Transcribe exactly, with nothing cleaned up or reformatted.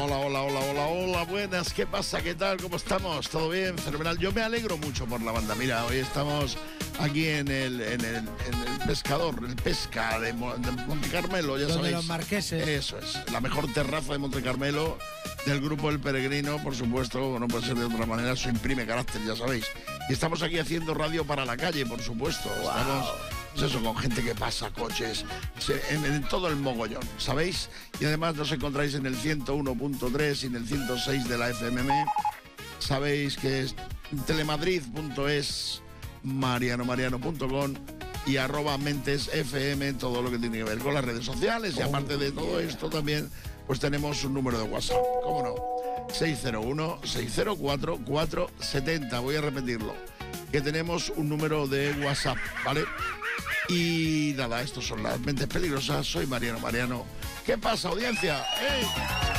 hola, hola, hola, hola, hola, buenas, ¿qué pasa? ¿Qué tal? ¿Cómo estamos? ¿Todo bien? Fenomenal. Yo me alegro mucho por la banda. Mira, hoy estamos aquí en el, en el, en el pescador, el pesca de, Mo- de Monte Carmelo, ya Donde sabéis. los marqueses. Eso es, la mejor terraza de Monte Carmelo, del grupo El Peregrino, por supuesto, no puede ser de otra manera, eso imprime carácter, ya sabéis. Y estamos aquí haciendo radio para la calle, por supuesto. Estamos, pues eso, con gente que pasa, coches, se- en, en todo el mogollón, ¿sabéis? Y además nos encontráis en el ciento uno punto tres y en el ciento seis de la F M M. Sabéis que es telemadrid punto es, marianomariano punto com y arroba mentes fm, todo lo que tiene que ver con las redes sociales. Y aparte de todo esto también, pues tenemos un número de WhatsApp, ¿cómo no? seis cero uno, seis cero cuatro, cuatro siete cero. Voy a repetirlo, que tenemos un número de WhatsApp, ¿vale? Y nada, estos son las mentes peligrosas. Soy Mariano Mariano. ¿Qué pasa, audiencia? ¡Ey!